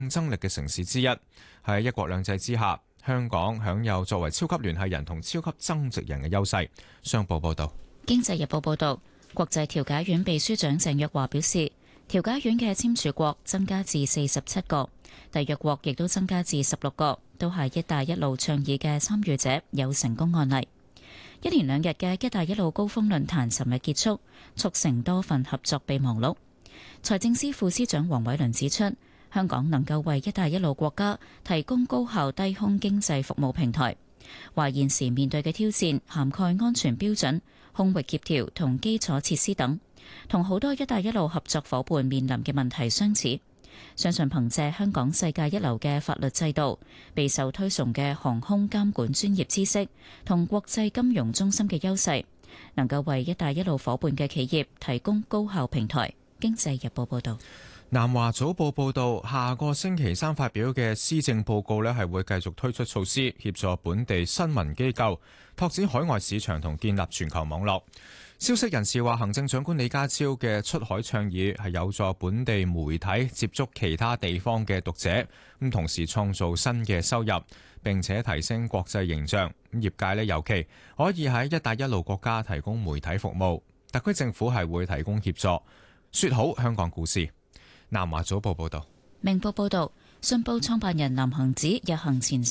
競爭力嘅城市之一。喺一國兩制之下，香港享有作為超級聯繫人同超級增值人嘅優勢。商報報道。 經濟日報報道，國際調解院秘書長鄭若驊表示，調解院嘅簽署國增加至47個，締約國亦都增加至16個，都係一帶一路倡議嘅參與者，有成功案例。一連2日嘅一帶一路高峰論壇尋日結束，促成多份合作備忘錄。財政司副司長黃偉綸指出，香港能夠為一帶一路國家提供高效低空經濟服務平台，話現時面對嘅挑戰涵蓋安全標準、空域協調同基礎設施等，同好多一帶一路合作夥伴面臨嘅問題相似。相信憑借香港世界一流嘅法律制度、備受推崇嘅航空監管專業知識同國際金融中心嘅優勢，能夠為一帶一路夥伴嘅企業提供高效平台。經濟日報報道。 南華早報報道，下個星期三發表嘅施政報告係會繼續推出措施，協助本地新聞機構拓展海外市場同建立全球網絡。消息人士話，行政長官李家超嘅出海倡議係有助本地媒體接觸其他地方嘅讀者，咁同時創造新嘅收入，並且提升國際形象。業界尤其可以喺一帶一路國家提供媒體服務，特區政府係會提供協助，說好香港故事。南華早報報道。 明報報道，信報創辦人林行止日前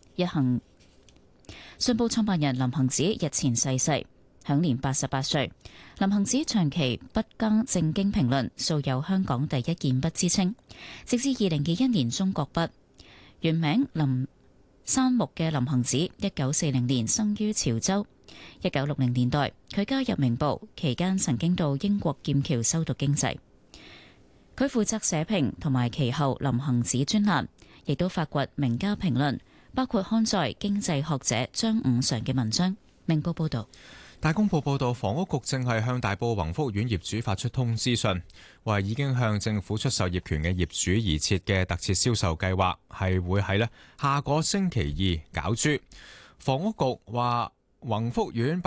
逝世，享年88歲。林行止長期不更正經評論，素有香港第一健筆之稱。直至2021年中國筆，原名林山木嘅林行止，1940年生於潮州。1960年代，佢加入明報期間，曾經到英國劍橋修讀經濟。佢負責社評同埋其後林行止專欄，亦都發掘名家評論，包括刊載經濟學者張五常嘅文章。明報報道。 大公報報導，房屋局正係向大埔宏福苑業主發出通知信，話已經向政府出售業權嘅業主而設嘅特設銷售計劃係會喺下個星期二攪珠。房屋局話，宏福苑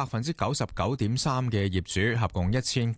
99.3%嘅業主合共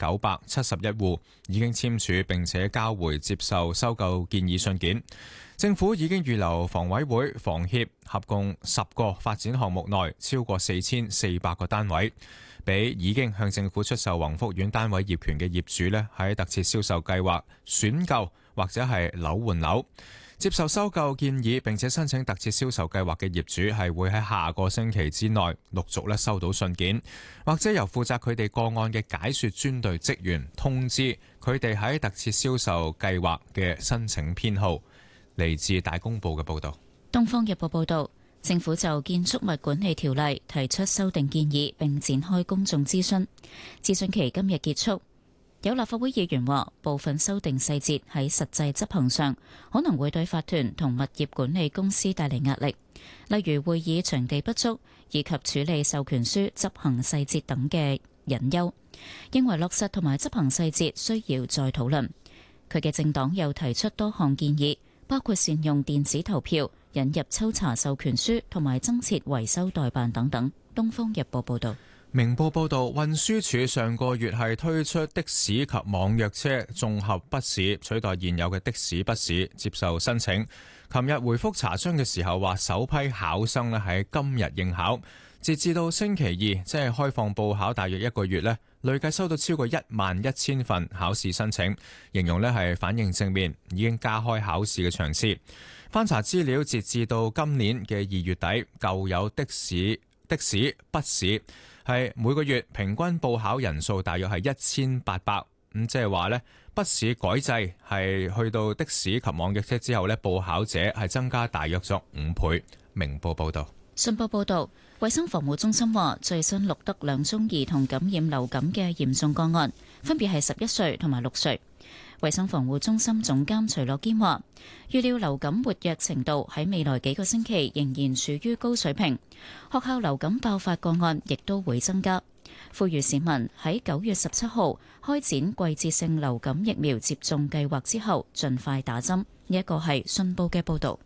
1971戶已經簽署並且交回接受收購建議信件。政府已經預留房委會、房協合共10個發展項目內超過4400個單位，俾已經向政府出售宏福苑單位業權嘅業主喺特設銷售計劃選購或者係樓換樓。接受收購建議並且申請特設銷售計劃嘅業主係會喺下個星期之內陸續收到信件，或者由負責佢哋個案嘅解說專隊職員通知佢哋喺特設銷售計劃嘅申請編號。嚟自大公報嘅報導。 東方日報報導，政府就建築物管理條例提出修訂建議並展開公眾諮詢，諮詢期今日結束。有立法會議員話，部分修訂細節喺實際執行上可能會對法團同物業管理公司帶嚟壓力，例如會議場地不足以及處理授權書執行細節等嘅隱憂，認為落實同埋執行細節需要再討論。佢嘅政黨又提出多項建議，包括善用電子投票、引入抽查授權書同埋增設維修代辦等等。東方日報報道。 明報報導，運輸署上個月係推出的士及網約車綜合筆試，取代現有嘅的士筆試接受申請。琴日回覆查詢嘅時候話，首批考生喺今日應考，截至到星期二，即係開放報考大約1個月累計收到超過11000份考試申請，形容係反應正面，已經加開考試嘅場次。翻查資料，截至到今年嘅2月底，舊有的士筆試係每個月平均報考人數大約係1800，咁即係話筆試改制係去到的士及網約車之後報考者係增加大約咗5倍。明報報道。 信報報導，衛生防護中心話最新錄得2宗兒童感染流感嘅嚴重個案，分別係11歲同埋6歲。衛生防護中心總監徐樂堅話，預料流感活躍程度喺未來幾個星期仍然處於高水平，學校流感爆發個案亦都會增加。呼籲市民喺9月17號開展季節性流感疫苗接種計劃之後，盡快打針。呢一個係信報嘅報導。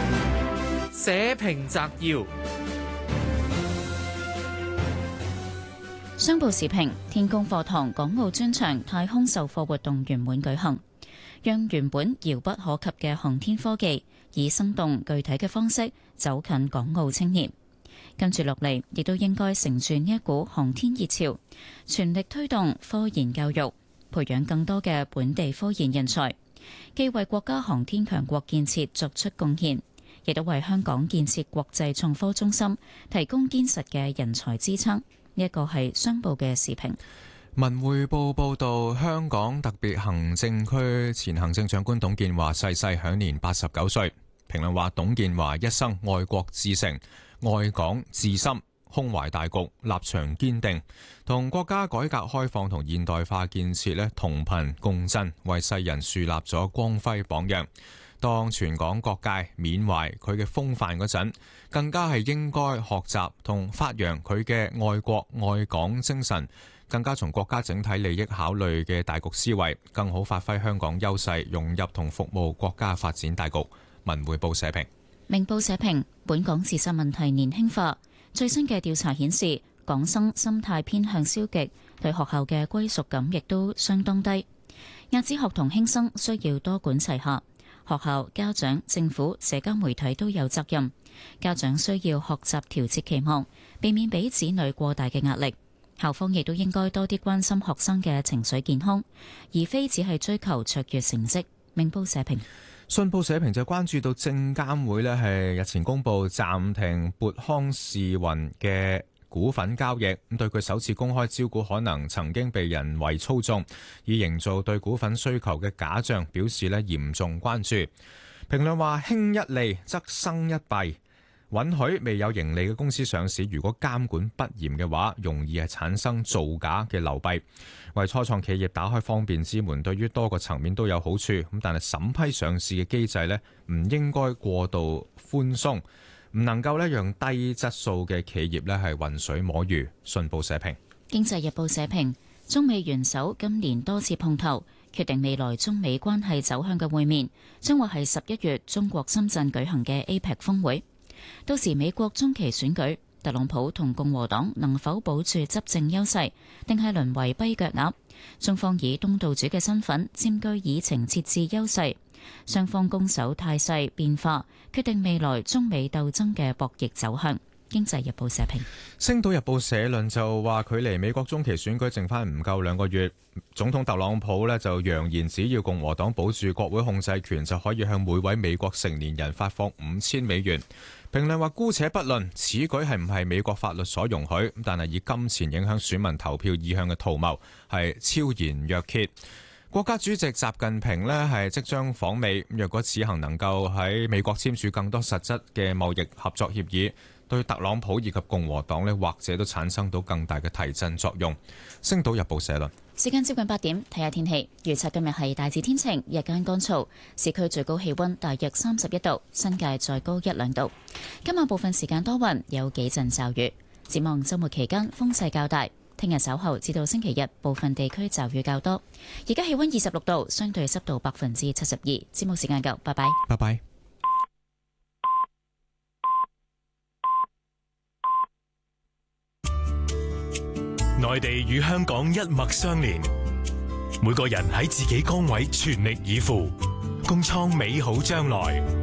社評摘要。 商報時評，天宮課堂港澳專場太空授課活動圓滿舉行，讓原本遙不可及嘅航天科技以生動具體嘅方式走近港澳青年。跟住落嚟，亦都應該乘住呢一股航天熱潮，全力推動科研教育，培養更多嘅本地科研人才，既為國家航天強國建設作出貢獻，亦都為香港建設國際創科中心提供堅實嘅人才支撐。呢一個係商報嘅時評。 文匯報報道，香港特別行政區前行政長官董建華逝世，享年89歲。評論話，董建華一生愛國至誠，愛港至深，胸懷大局，立場堅定，同國家改革開放同現代化建設同頻共振，為世人樹立咗光輝榜樣。當全港各界緬懷佢嘅風範嗰陣，更加係應該學習同發揚佢嘅愛國愛港精神，更加從國家整體利益考慮嘅大局思維，更好發揮香港優勢，融入同服務國家發展大局。文匯報社評。 明報社評，本港自殺問題年輕化，最新嘅調查顯示，港生心態偏向消極，對學校嘅歸屬感亦都相當低。壓止學童輕生需要多管齊下。學校、家長、政府、社交媒體都有責任。家長需要學習調節期望，避免俾子女過大嘅壓力。校方亦都應該多啲關心學生嘅情緒健康，而非只係追求卓越成績。明報社評。 信報社評就關注到證監會係日前公布暫停撥康視雲嘅股份交易，咁對佢首次公開招股可能曾經被人為操縱，以營造對股份需求嘅假象，表示嚴重關注。評論話，輕一利則生一弊，允許未有盈利嘅公司上市，如果監管不嚴嘅話，容易係產生造假嘅流弊，為初創企業打開方便之門，對於多個層面都有好處。咁但係審批上市嘅機制唔應該過度寬鬆，唔能夠讓低質素嘅企業係渾水摸魚。信報社評。 經濟日報社評，中美元首今年多次碰頭，決定未來中美關係走向嘅會面，將會係11月中國深圳舉行嘅 APEC 峰會。到時美國中期選舉，特朗普同共和黨能否保住執政優勢，定係淪為跛腳鴨？中方以東道主嘅身份佔據議程設置優勢，雙方攻守態勢變化，決定未來中美鬥爭嘅博弈走向。經濟日報社評。 星島日報社論就話，距離美國中期選舉剩翻唔夠2個月，總統特朗普就揚言，只要共和黨保住國會控制權，就可以向每位美國成年人發放5000美元。評論話，姑且不論此舉係唔係美國法律所容許，但係以金錢影響選民投票意向嘅圖謀係超然若揭。國家主席習近平係即將訪美，若果此行能夠喺美國簽署更多實質嘅貿易合作協議，對特朗普以及共和黨或者都產生到更大嘅提振作用。星島日報社論。 時間接近8點，睇下天氣預測。今日係大致天晴，日間乾燥，市區最高氣溫大約31度，新界再高1-2度。今晚部分時間多雲，有幾陣驟雨。展望周末期間風勢較大，聽日稍後至到星期日部分地區驟雨較多。而家氣溫26度，相對濕度72%。節目時間夠，拜拜。 拜拜。 內地與香港一脈相連，每個人喺自己崗位全力以赴，共創美好將來。